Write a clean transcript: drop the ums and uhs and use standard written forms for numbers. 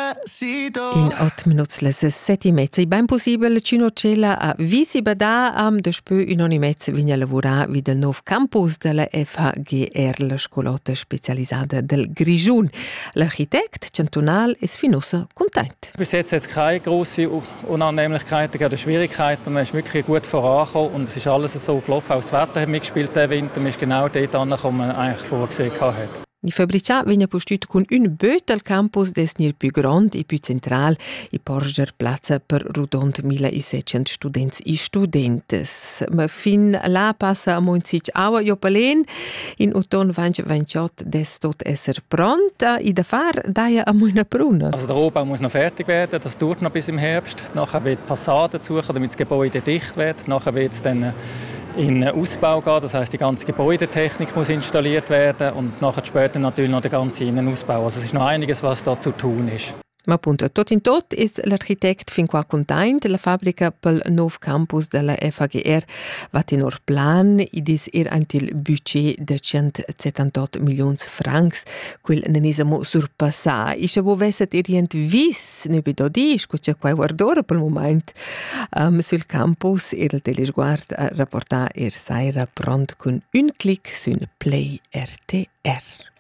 In 8 minuts les 7:30. E ben possibile Cinocella a Visi Badà despö in ogni mezzo vigna a lavorare vid il nuovo campus della FHGR, la scolota specializzata del Grischun. L'architekt cantonal è Sfinosa content. Bis jetzt hat es keine grossen Unannehmlichkeiten oder Schwierigkeiten. Man ist wirklich gut vorangekommen und es ist alles so gelaufen. Auch das Wetter hat mitgespielt diesen Winter. Man ist genau dort angekommen, wo man eigentlich vorgesehen hat. I fabbricà vigna postut con un böt al campus desnir più grand e più central e porger plazza per rudond 1600 students e studentes. Ma fin là passa a Monsic aua Jopalen in autunn 2028 des tot esser pronta e da far daia a Moina Bruna. Also der Rohbau muss noch fertig werden, das dauert noch bis im Herbst. Nachher wird die Fassade suchen, damit das Gebäude dicht wird. Nachher wird es dann in Ausbau gehen, das heisst, die ganze Gebäudetechnik muss installiert werden und nachher später natürlich noch der ganze Innenausbau. Also es ist noch einiges, was da zu tun ist. Ma appunto, tot in tot is l'architect fin qua content. La fabbrica pel nuovo campus della FHGR va tenor plan e dis antil budget de 178 milions francs, quel nenesamo surpassà. E se vo vesset irient vis, ne vedo di, scuccia qua guardora pel moment, sul campus il telesguard a rapportar saira pront con un clic sun Play RTR.